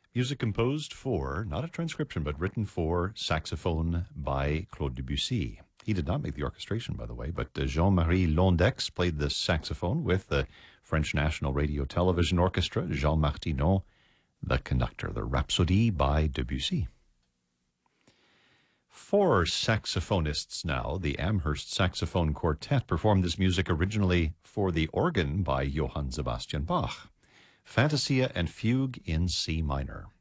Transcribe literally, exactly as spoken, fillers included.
Music composed for, not a transcription, but written for saxophone by Claude Debussy. He did not make the orchestration, by the way, but uh, Jean-Marie Londex played the saxophone with the French National Radio Television Orchestra, Jean Martineau, the conductor. The Rhapsodie by Debussy. Four saxophonists now. The Amherst Saxophone Quartet performed this music originally for the organ by Johann Sebastian Bach. Fantasia and Fugue in C minor.